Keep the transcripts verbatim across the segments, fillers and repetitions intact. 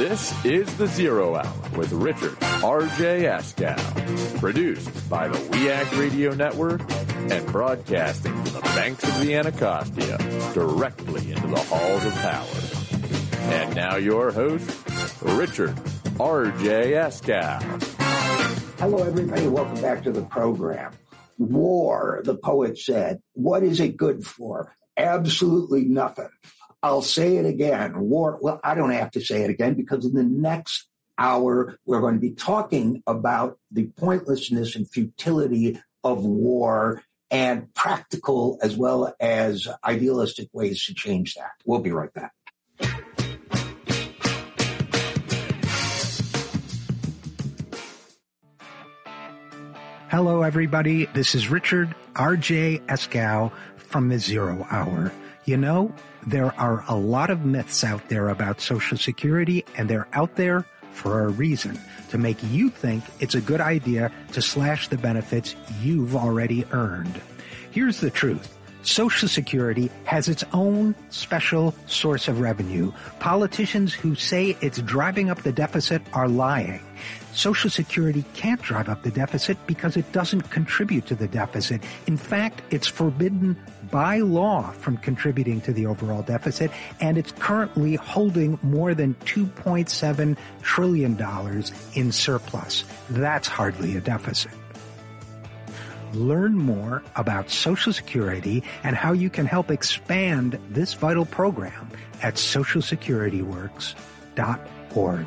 This is The Zero Hour with Richard R J Askow. Produced by the W E A C Radio Network and broadcasting from the banks of the Anacostia directly into the halls of power. And now your host, Richard R J Askow. Hello, everybody. Welcome back to the program. War, the poet said. What is it good for? Absolutely nothing. I'll say it again. War, well, I don't have to say it again because in the next hour, we're going to be talking about the pointlessness and futility of war and practical as well as idealistic ways to change that. We'll be right back. Hello, everybody. This is Richard R J Askow from the Zero Hour. You know, there are a lot of myths out there about Social Security, and they're out there for a reason, to make you think it's a good idea to slash the benefits you've already earned. Here's the truth. Social Security has its own special source of revenue. Politicians who say it's driving up the deficit are lying. Social Security can't drive up the deficit because it doesn't contribute to the deficit. In fact, it's forbidden by law from contributing to the overall deficit, and it's currently holding more than two point seven trillion dollars in surplus. That's hardly a deficit. Learn more about Social Security and how you can help expand this vital program at social security works dot org.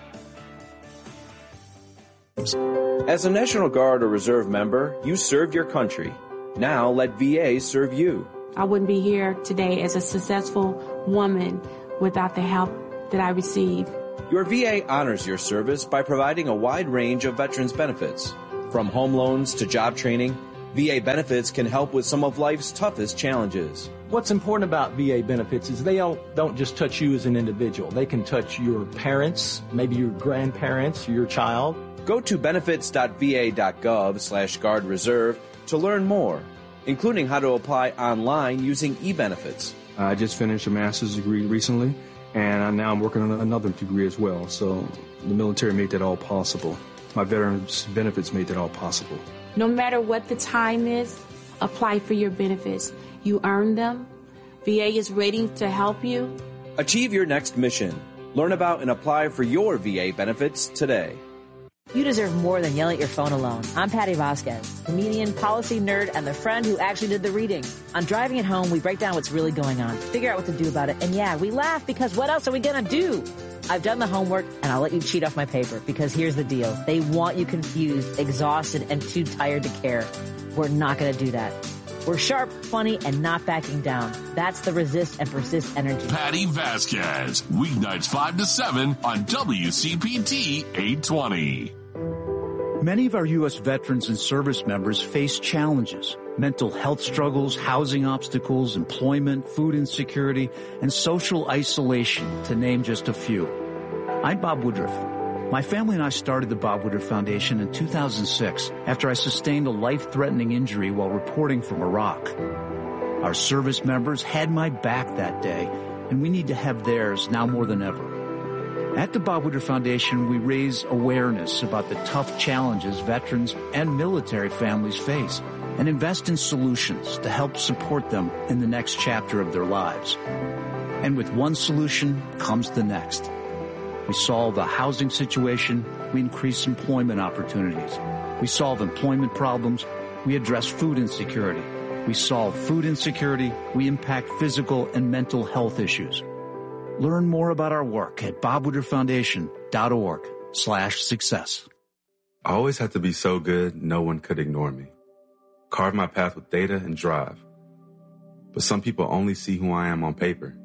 As a National Guard or Reserve member, you served your country. Now let V A serve you. I wouldn't be here today as a successful woman without the help that I received. Your V A honors your service by providing a wide range of veterans benefits. From home loans to job training, V A benefits can help with some of life's toughest challenges. What's important about V A benefits is they don't, don't just touch you as an individual. They can touch your parents, maybe your grandparents, your child. Go to benefits.va.gov slash guard reserve to learn more, including how to apply online using e-benefits. I just finished a master's degree recently, and now I'm working on another degree as well. So the military made that all possible. My veterans benefits made that all possible. No matter what the time is, apply for your benefits. You earn them. V A is ready to help you. Achieve your next mission. Learn about and apply for your V A benefits today. You deserve more than yelling at your phone alone. I'm Patty Vasquez, comedian, policy nerd, and the friend who actually did the reading. On Driving It Home, we break down what's really going on, figure out what to do about it, and yeah, we laugh because what else are we going to do? I've done the homework, and I'll let you cheat off my paper because here's the deal. They want you confused, exhausted, and too tired to care. We're not going to do that. We're sharp, funny, and not backing down. That's the resist and persist energy. Patty Vasquez, weeknights five to seven on W C P T eight twenty. Many of our U S veterans and service members face challenges, mental health struggles, housing obstacles, employment, food insecurity, and social isolation, to name just a few. I'm Bob Woodruff. My family and I started the Bob Woodruff Foundation in two thousand six after I sustained a life-threatening injury while reporting from Iraq. Our service members had my back that day, and we need to have theirs now more than ever. At the Bob Woodruff Foundation, we raise awareness about the tough challenges veterans and military families face and invest in solutions to help support them in the next chapter of their lives. And with one solution comes the next. We solve a housing situation, we increase employment opportunities. We solve employment problems, we address food insecurity. We solve food insecurity, we impact physical and mental health issues. Learn more about our work at bobwoodrufffoundation.org slash success. I always had to be so good, no one could ignore me. Carve my path with data and drive. But some people only see who I am on paper.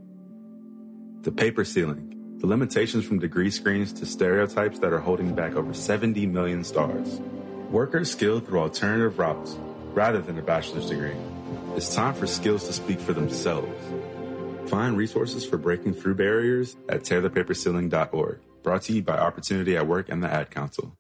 The paper ceiling, the limitations from degree screens to stereotypes that are holding back over seventy million stars. Workers skilled through alternative routes rather than a bachelor's degree. It's time for skills to speak for themselves. Find resources for breaking through barriers at tear the paper ceiling dot org. Brought to you by Opportunity at Work and the Ad Council.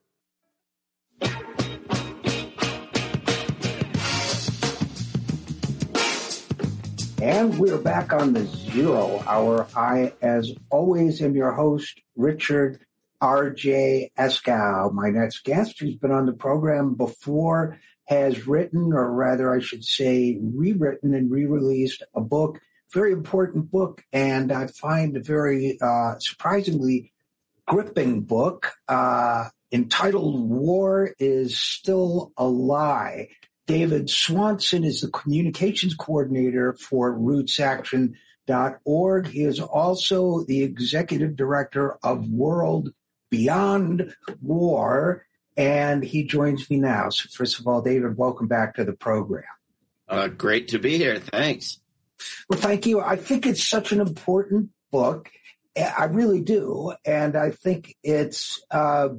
And we're back on the Zero Hour. I, as always, am your host, Richard R J Eskow. My next guest, who's been on the program before, has written, or rather I should say rewritten and re-released a book, very important book, and I find a very uh, surprisingly gripping book uh, entitled War is Still a Lie. David Swanson is the communications coordinator for roots action dot org. He is also the executive director of World Beyond War, and he joins me now. So first of all, David, welcome back to the program. Uh, great to be here. Thanks. Well, thank you. I think it's such an important book. I really do. And I think it's uh,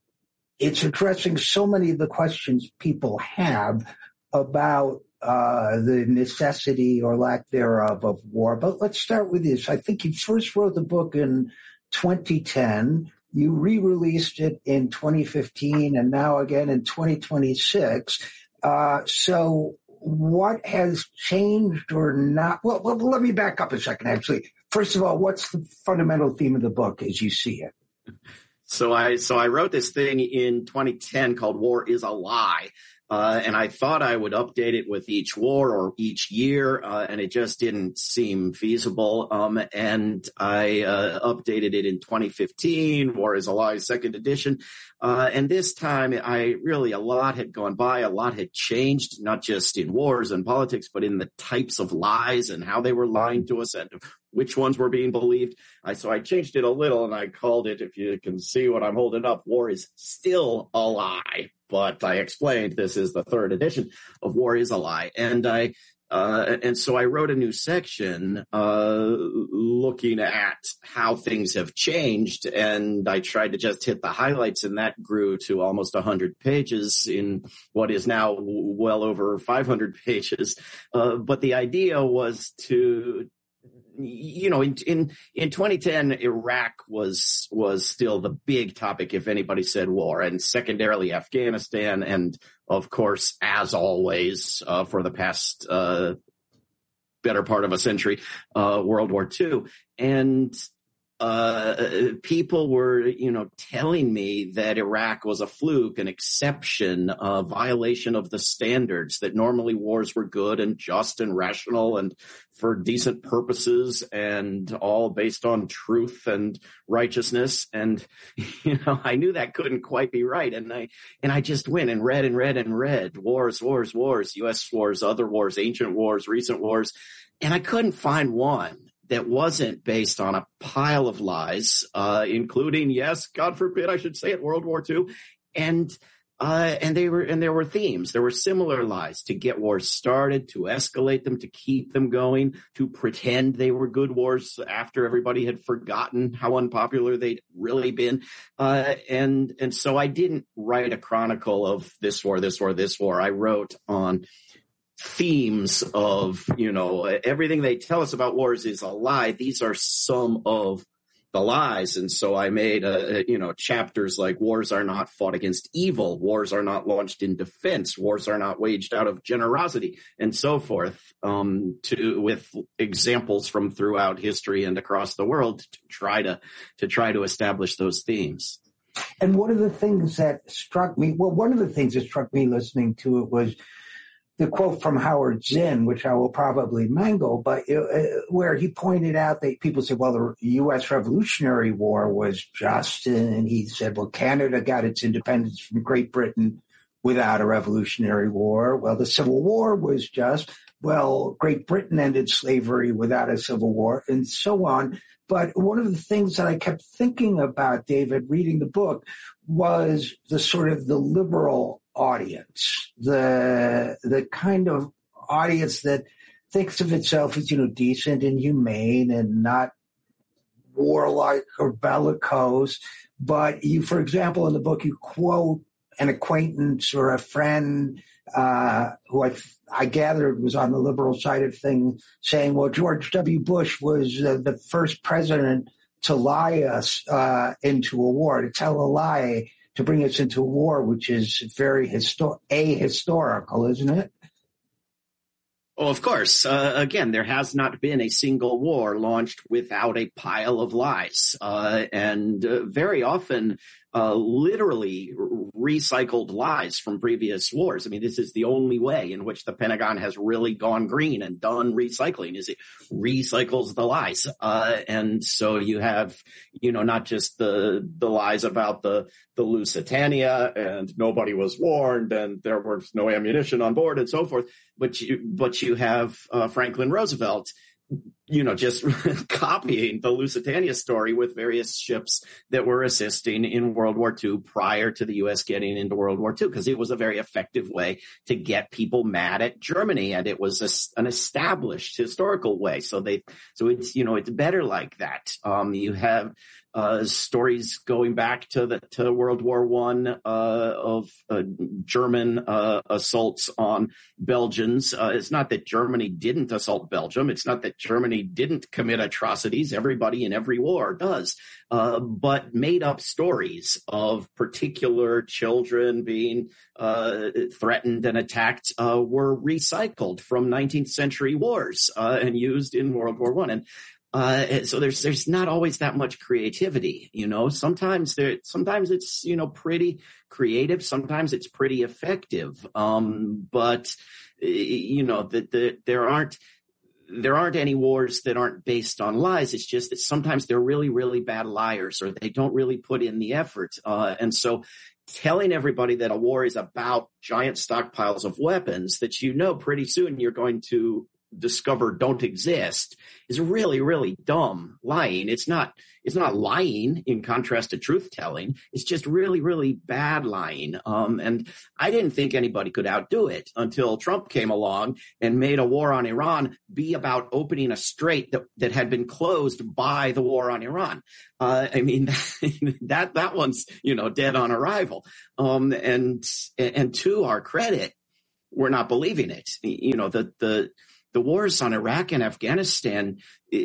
it's addressing so many of the questions people have about uh, the necessity or lack thereof of war. But let's start with this. I think you first wrote the book in twenty ten. You re-released it in twenty fifteen and now again in twenty twenty-six. Uh, so what has changed or not? Well, well, let me back up a second, actually. First of all, what's the fundamental theme of the book as you see it? So I so I wrote this thing in twenty ten called War is a Lie. Uh, and I thought I would update it with each war or each year, uh, and it just didn't seem feasible. Um, and I uh, updated it in twenty fifteen, War is a Lie, second edition. Uh, and this time, I really, a lot had gone by, a lot had changed, not just in wars and politics, but in the types of lies and how they were lying to us and which ones were being believed. I, so I changed it a little, and I called it, if you can see what I'm holding up, War is Still a Lie. But I explained this is the third edition of War is a Lie. And I, uh, and so I wrote a new section, uh, looking at how things have changed. And I tried to just hit the highlights, and that grew to almost a hundred pages in what is now well over five hundred pages. Uh, but the idea was to, you know, in, in, in twenty ten, Iraq was, was still the big topic if anybody said war, and secondarily Afghanistan, and of course, as always, uh, for the past, uh, better part of a century, uh, World War Two. And, uh, people were, you know, telling me that Iraq was a fluke, an exception, a violation of the standards, that normally wars were good and just and rational and for decent purposes and all based on truth and righteousness. And, you know, I knew that couldn't quite be right. And I, and I just went and read and read and read wars, wars, wars, U S wars, other wars, ancient wars, recent wars. And I couldn't find one that wasn't based on a pile of lies, uh, including, yes, God forbid I should say it, World War Two. And, uh, and they were, and there were themes. There were similar lies to get wars started, to escalate them, to keep them going, to pretend they were good wars after everybody had forgotten how unpopular they'd really been. Uh, and, and so I didn't write a chronicle of this war, this war, this war. I wrote on themes of, you know, everything they tell us about wars is a lie. These are some of the lies. And so I made, a, a, you know, chapters like wars are not fought against evil. Wars are not launched in defense. Wars are not waged out of generosity, and so forth, um, to, with examples from throughout history and across the world to try to, to try to establish those themes. And one of the things that struck me, well, one of the things that struck me listening to it was the quote from Howard Zinn, which I will probably mangle, but uh, where he pointed out that people said, well, the U S Revolutionary War was just, and he said, well, Canada got its independence from Great Britain without a Revolutionary War. Well, the Civil War was just, well, Great Britain ended slavery without a Civil War, and so on. But one of the things that I kept thinking about, David, reading the book, was the sort of the liberal audience, the the kind of audience that thinks of itself as, you know, decent and humane and not warlike or bellicose. But you, for example, in the book, you quote an acquaintance or a friend uh, who I, I gathered was on the liberal side of things, saying, well, George W. Bush was uh, the first president to lie us uh, into a war, to tell a lie, to bring us into a war, which is very histo- ahistorical, isn't it? Oh, of course. Uh, again, there has not been a single war launched without a pile of lies. Uh, and uh, very often, uh, literally recycled lies from previous wars. I mean, this is the only way in which the Pentagon has really gone green and done recycling, is it recycles the lies. Uh, and so you have, you know, not just the, the lies about the, the Lusitania and nobody was warned and there was no ammunition on board and so forth, but you, but you have, uh, Franklin Roosevelt, you know, just copying the Lusitania story with various ships that were assisting in World War Two prior to the U S getting into World War Two, because it was a very effective way to get people mad at Germany. And it was a, an established historical way. So they, so it's, you know, it's better like that. Um, you have, Uh, stories going back to the to World War One uh, of uh, German uh, assaults on Belgians. Uh, it's not that Germany didn't assault Belgium. It's not that Germany didn't commit atrocities. Everybody in every war does, uh, but made up stories of particular children being uh, threatened and attacked uh, were recycled from nineteenth century wars uh, and used in World War One. And Uh, so there's, there's not always that much creativity, you know, sometimes there, sometimes it's, you know, pretty creative. Sometimes it's pretty effective. Um, but, you know, that the, there aren't, there aren't any wars that aren't based on lies. It's just that sometimes they're really, really bad liars, or they don't really put in the effort. Uh, and so telling everybody that a war is about giant stockpiles of weapons that, you know, pretty soon you're going to discover don't exist is really, really dumb lying. It's not, it's not lying in contrast to truth telling. It's just really, really bad lying. Um, and I didn't think anybody could outdo it until Trump came along and made a war on Iran be about opening a strait that, that had been closed by the war on Iran. Uh, I mean, that, that one's, you know, dead on arrival. Um, and, and to our credit, we're not believing it. You know, the, the, The wars on Iraq and Afghanistan,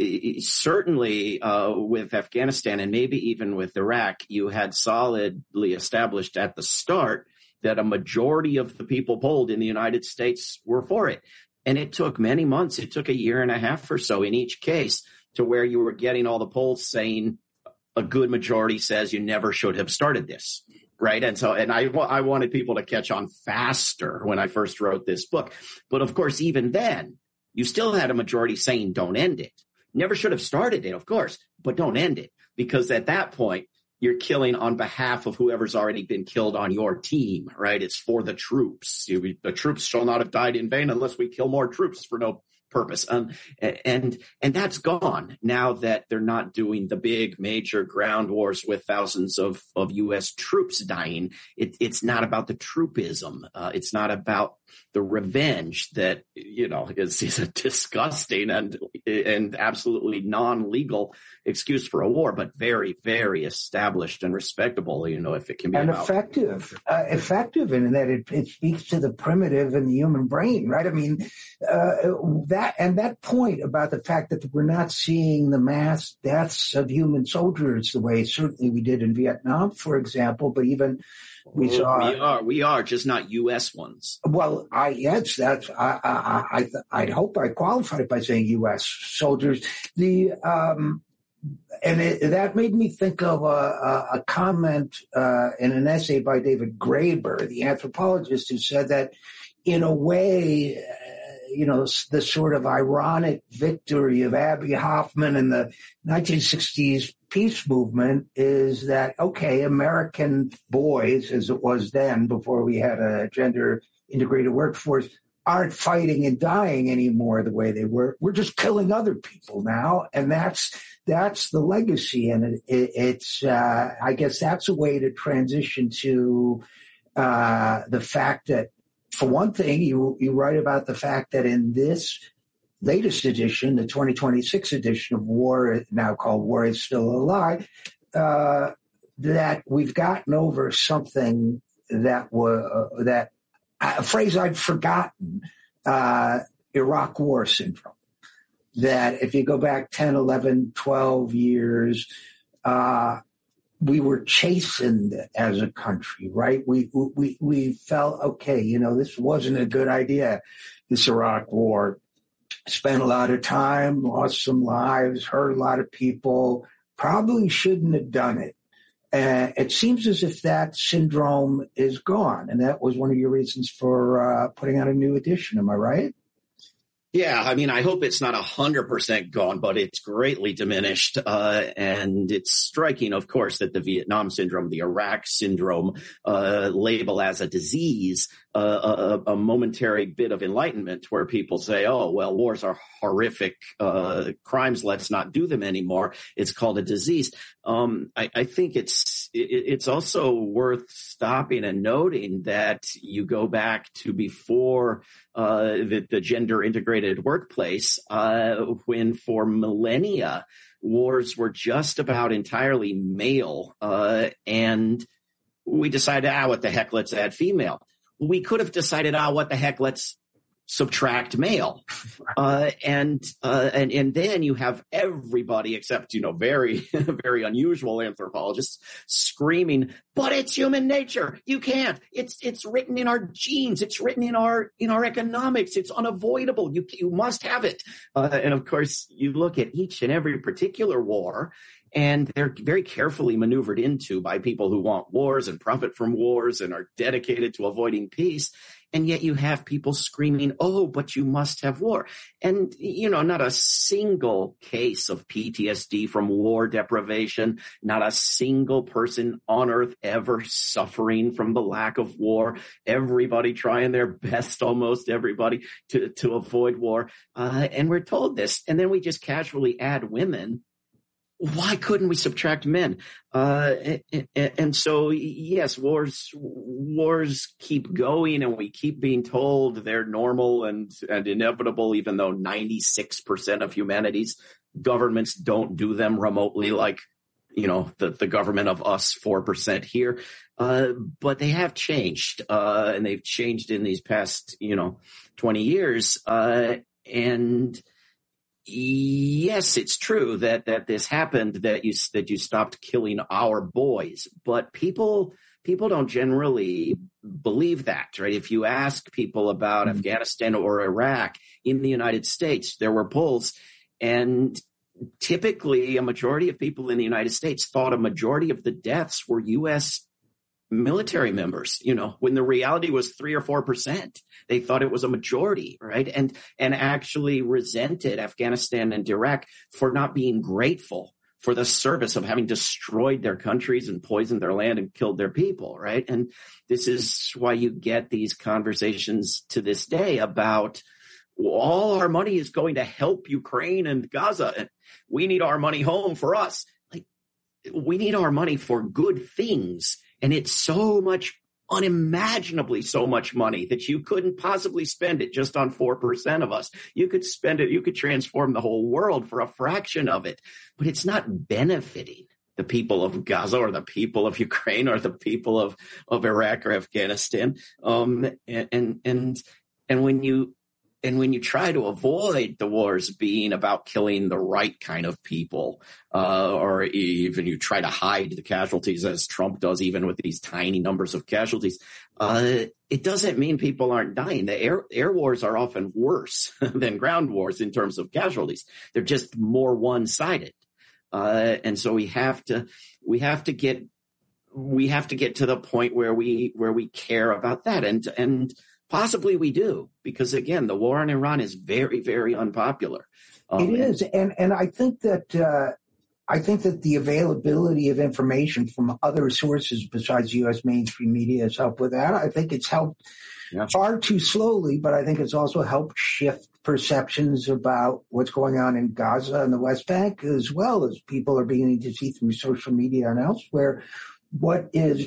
certainly uh, with Afghanistan and maybe even with Iraq, you had solidly established at the start that a majority of the people polled in the United States were for it. And it took many months. It took a year and a half or so in each case to where you were getting all the polls saying a good majority says you never should have started this. Right. And so, and I, I wanted people to catch on faster when I first wrote this book. But of course, even then, you still had a majority saying don't end it. Never should have started it, of course, but don't end it. Because at that point, you're killing on behalf of whoever's already been killed on your team, right? It's for the troops. You, the troops shall not have died in vain unless we kill more troops for no purpose. Um, and, and that's gone now that they're not doing the big major ground wars with thousands of, of U S troops dying. It, it's not about the troopism. Uh, it's not about the revenge that, you know, is, is a disgusting and, and absolutely non-legal excuse for a war, but very, very established and respectable, you know, if it can be and about. effective, uh, effective in that it, it speaks to the primitive in the human brain, right? I mean, uh, that, and that point about the fact that we're not seeing the mass deaths of human soldiers the way certainly we did in Vietnam, for example, but even we well, saw. We are, we are just not U S ones. Well, I, yes, that's, I, I, I, I'd hope I qualified by saying U S soldiers. The, um, and it, that made me think of a, a comment uh, in an essay by David Graeber, the anthropologist, who said that in a way, uh, you know, the sort of ironic victory of Abby Hoffman in the nineteen sixties peace movement is that, okay, American boys, as it was then before we had a gender integrated workforce, aren't fighting and dying anymore the way they were. We're just killing other people now. And that's, that's the legacy. And it, it, it's, uh, I guess that's a way to transition to, uh, the fact that, for one thing, you, you write about the fact that in this latest edition, the twenty twenty-six edition of War, now called War is Still a Lie, uh, that we've gotten over something that was, uh, that, a phrase I'd forgotten, uh, Iraq War syndrome. That if you go back ten, eleven, twelve years, uh, we were chastened as a country, right? We, we, we felt, okay, you know, this wasn't a good idea. this Iraq war. Spent a lot of time, lost some lives, hurt a lot of people, probably shouldn't have done it. Uh, it seems as if that syndrome is gone. And that was one of your reasons for uh, putting out a new edition. Am I right? Yeah, I mean, I hope it's not one hundred percent gone, but it's greatly diminished. Uh, and it's striking, of course, that the Vietnam syndrome, the Iraq syndrome, uh, label as a disease, uh, a, a momentary bit of enlightenment where people say, oh, well, wars are horrific uh, crimes. Let's not do them anymore. It's called a disease. Um, I, I think it's it, it's also worth stopping and noting that you go back to before uh, the, the gender integrated workplace, uh, when for millennia wars were just about entirely male, uh, and we decided, ah, what the heck, let's add female. We could have decided, ah, what the heck, let's subtract male. Uh, and, uh, and, and then you have everybody except, you know, very, very unusual anthropologists screaming, but it's human nature. You can't. It's, it's written in our genes. It's written in our, in our economics. It's unavoidable. You, you must have it. Uh, and of course, you look at each and every particular war, and they're very carefully maneuvered into by people who want wars and profit from wars and are dedicated to avoiding peace. And yet you have people screaming, oh, but you must have war. And, you know, not a single case of P T S D from war deprivation, not a single person on earth ever suffering from the lack of war. Everybody trying their best, almost everybody, to, to avoid war. Uh, and we're told this. And then we just casually add women. Why couldn't we subtract men? Uh, and, and so, yes, wars, wars keep going, and we keep being told they're normal and, and inevitable, even though ninety-six percent of humanity's governments don't do them remotely, like, you know, the, the government of us, four percent here. Uh, but they have changed, uh, and they've changed in these past, you know, twenty years. Uh, and, yes, it's true that, that this happened, that you, that you stopped killing our boys, but people, people don't generally believe that, right? If you ask people about mm-hmm. Afghanistan or Iraq in the United States, there were polls, and typically a majority of people in the United States thought a majority of the deaths were U S military members, you know, when the reality was three or four percent. They thought it was a majority, right? And, and actually resented Afghanistan and Iraq for not being grateful for the service of having destroyed their countries and poisoned their land and killed their people, right? And this is why you get these conversations to this day about, well, all our money is going to help Ukraine and Gaza, and we need our money home for us. Like, we need our money for good things. And it's so much, unimaginably so much money that you couldn't possibly spend it just on four percent of us. You could spend it, you could transform the whole world for a fraction of it, but it's not benefiting the people of Gaza or the people of Ukraine or the people of, of Iraq or Afghanistan. Um, and, and, and, and when you, And when you try to avoid the wars being about killing the right kind of people, uh, or even you try to hide the casualties, as Trump does, even with these tiny numbers of casualties, uh, it doesn't mean people aren't dying. The air, air wars are often worse than ground wars in terms of casualties. They're just more one-sided. Uh, and so we have to, we have to get, we have to get to the point where we, where we care about that. And, and, possibly we do, because again, the war in Iran is very, very unpopular. Um, it is, and and I think that uh, I think that the availability of information from other sources besides U S mainstream media has helped with that. I think it's helped yeah. far too slowly, but I think it's also helped shift perceptions about what's going on in Gaza and the West Bank, as well as people are beginning to see through social media and elsewhere what is.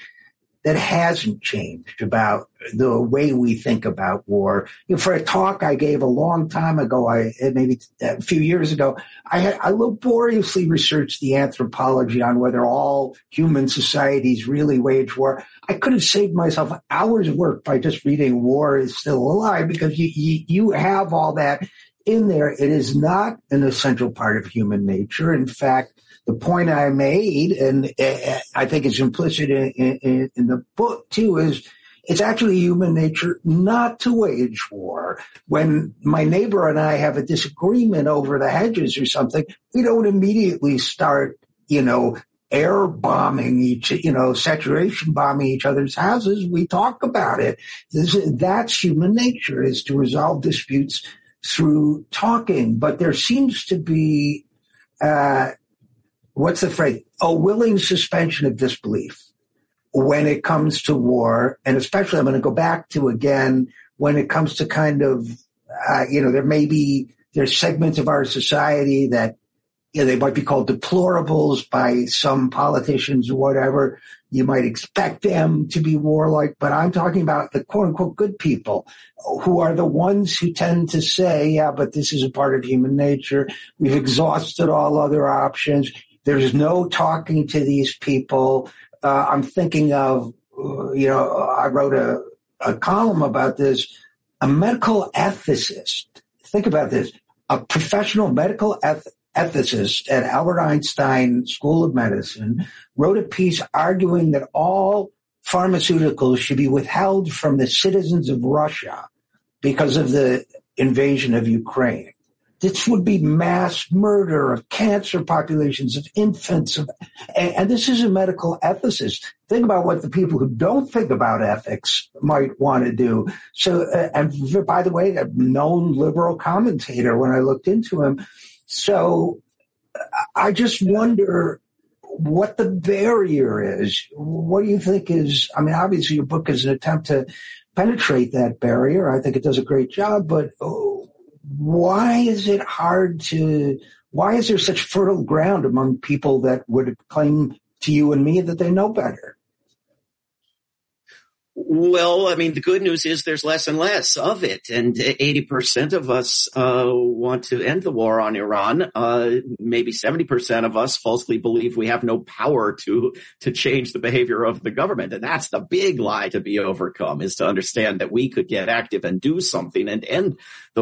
That hasn't changed about the way we think about war. You know, for a talk I gave a long time ago, I maybe a few years ago, I had I laboriously researched the anthropology on whether all human societies really wage war. I could have saved myself hours of work by just reading War is Still Alive, because you, you, you have all that in there. It is not an essential part of human nature. In fact, the point I made, and I think it's implicit in, in, in the book too, is it's actually human nature not to wage war. When my neighbor and I have a disagreement over the hedges or something, we don't immediately start, you know, air bombing each, you know, saturation bombing each other's houses. We talk about it. This, that's human nature, is to resolve disputes through talking. But there seems to be, uh, what's the phrase? A willing suspension of disbelief when it comes to war. And especially, I'm going to go back to again, when it comes to kind of, uh, you know, there may be, there's segments of our society that, you know, they might be called deplorables by some politicians or whatever. You might expect them to be warlike, but I'm talking about the quote unquote good people who are the ones who tend to say, yeah, but this is a part of human nature. We've exhausted all other options. There's no talking to these people. Uh, I'm thinking of, uh, you know, I wrote a, a column about this. A medical ethicist, think about this, a professional medical ethicist, ethicist at Albert Einstein School of Medicine, wrote a piece arguing that all pharmaceuticals should be withheld from the citizens of Russia because of the invasion of Ukraine. This would be mass murder of cancer populations, of infants, of, and, and this is a medical ethicist. Think about what the people who don't think about ethics might want to do. So, uh, and by the way, a known liberal commentator when I looked into him. So I just wonder what the barrier is. What do you think is, I mean, obviously your book is an attempt to penetrate that barrier. I think it does a great job, but why is it hard to, why is there such fertile ground among people that would claim to you and me that they know better? Well, I mean, the good news is there's less and less of it. And eighty percent of us uh want to end the war on Iran. Uh Maybe seventy percent of us falsely believe we have no power to to change the behavior of the government. And that's the big lie to be overcome, is to understand that we could get active and do something and end the